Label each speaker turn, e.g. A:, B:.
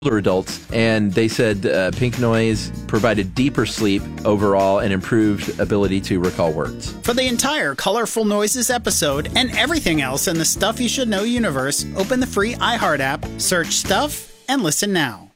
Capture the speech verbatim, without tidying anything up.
A: older adults, and they said uh, pink noise provided deeper sleep overall and improved ability to recall words.
B: For the entire Colorful Noises episode and everything else in the Stuff You Should Know universe, open the free iHeart app, search Stuff, and listen now.